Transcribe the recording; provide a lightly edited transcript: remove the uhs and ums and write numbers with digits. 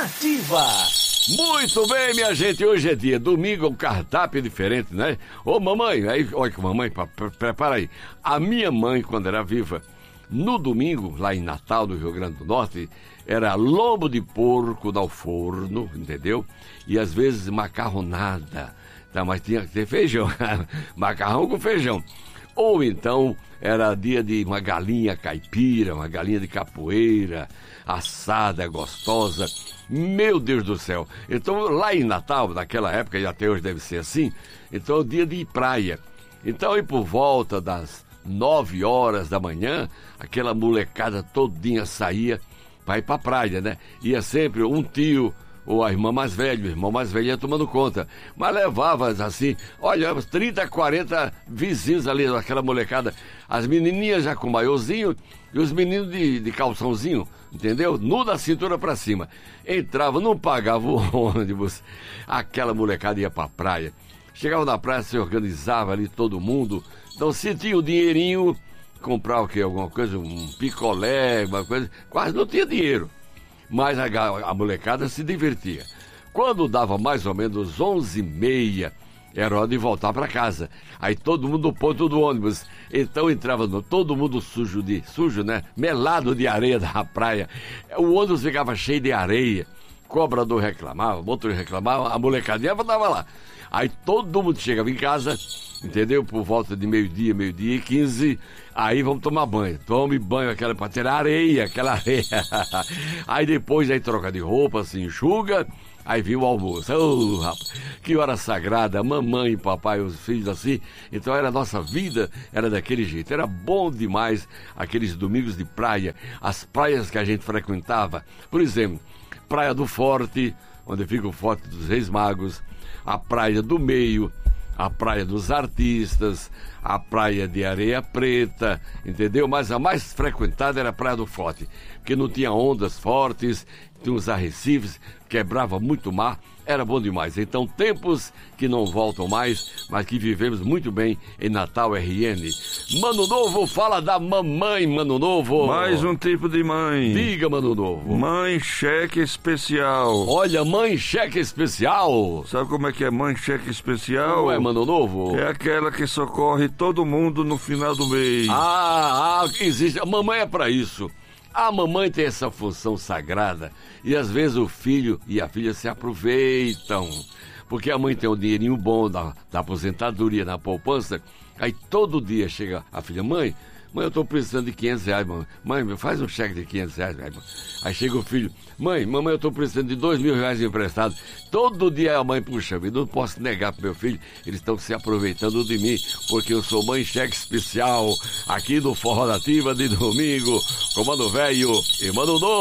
Nativa. Muito bem, minha gente, hoje é dia domingo, um cardápio diferente, né? Ô mamãe, aí, olha que mamãe, prepara aí. A minha mãe, quando era viva, no domingo, lá em Natal, no Rio Grande do Norte, era lombo de porco ao forno, entendeu? E às vezes macarronada, tá? Mas tinha que ter feijão, macarrão com feijão. Ou então era dia de uma galinha caipira, uma galinha de capoeira, assada, gostosa. Meu Deus do céu. Então lá em Natal, naquela época, e até hoje deve ser assim, então é o dia de ir praia. Então aí por volta das 9 horas da manhã, aquela molecada todinha saía para ir pra praia, né? Ia sempre um tio ou a irmã mais velha, o irmão mais velho ia tomando conta. Mas levava, assim, olha, 30, 40 vizinhos ali, aquela molecada. As menininhas já com maiôzinho e os meninos de calçãozinho, entendeu? Nu da cintura pra cima. Entrava, não pagava o ônibus. Aquela molecada ia pra praia. Chegava na praia, se organizava ali todo mundo. Então, se tinha o dinheirinho, comprava o quê? Alguma coisa, um picolé, uma coisa. Quase não tinha dinheiro. Mas a molecada se divertia. Quando dava mais ou menos 11h30, era hora de voltar para casa. Aí todo mundo no ponto do ônibus. Então entrava todo mundo sujo, né? Melado de areia da praia. O ônibus ficava cheio de areia. Cobrador reclamava, motorista reclamava, a molecadinha estava lá. Aí todo mundo chegava em casa, entendeu? Por volta de meio-dia e 15, aí vamos tomar banho. Tome banho, para tirar areia, aquela areia. Aí depois, aí troca de roupa, se enxuga, aí vinha o almoço. Oh, rapaz, que hora sagrada, mamãe, papai, os filhos assim. Então era a nossa vida, era daquele jeito. Era bom demais aqueles domingos de praia, as praias que a gente frequentava. Por exemplo, Praia do Forte, onde fica o Forte dos Reis Magos, a Praia do Meio, a Praia dos Artistas, a Praia de Areia Preta, entendeu? Mas a mais frequentada era a Praia do Forte, porque não tinha ondas fortes, tinha uns arrecifes, quebrava muito o mar, era bom demais. Então, tempos que não voltam mais, mas que vivemos muito bem em Natal RN. Mano Novo, fala da mamãe, Mano Novo. Mais um tipo de mãe. Diga, Mano Novo. Mãe cheque especial. Olha, mãe cheque especial. Sabe como é que é mãe cheque especial? Não é, Mano Novo? É aquela que socorre todo mundo no final do mês. Existe. A mamãe é pra isso. A mamãe tem essa função sagrada e às vezes o filho e a filha se aproveitam, porque a mãe tem um dinheirinho bom da aposentadoria, na poupança, aí todo dia chega a filha, mãe, eu tô precisando de R$500, mãe, faz um cheque de R$500, mãe. Aí chega o filho, mamãe, eu tô precisando de R$2.000 emprestado. Todo dia a mãe, puxa vida, não posso negar pro meu filho, eles estão se aproveitando de mim, porque eu sou mãe cheque especial, aqui no Forró Nativa de domingo, com Mano Velho e Mano Novo.